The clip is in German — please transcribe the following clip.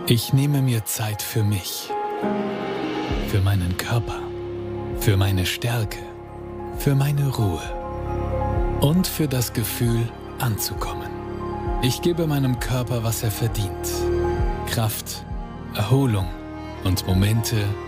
Ich nehme mir Zeit für mich, für meinen Körper, für meine Stärke, für meine Ruhe und für das Gefühl, anzukommen. Ich gebe meinem Körper, was er verdient: Kraft, Erholung und Momente